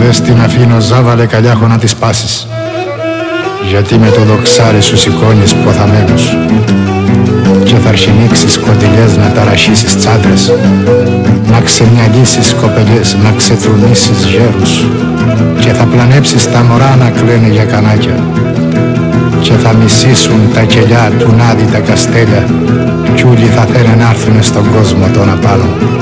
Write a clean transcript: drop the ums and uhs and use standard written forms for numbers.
Δες την αφήνω ζάβαλε καλιάχο να τις πάσεις, γιατί με το δοξάρι σου σηκώνεις ποθαμένους και θα αρχινήξεις κοντιλιές να ταραχίσεις τσάντρες, να ξεμυαλίσεις κοπελιές, να ξετρουνίσεις γέρους και θα πλανέψεις τα μωρά να κλαίνε για κανάκια και θα μισήσουν τα κελιά του Νάδη τα καστέλια κι ούλοι θα θέλουν να έρθουνε στον κόσμο τον απάνω.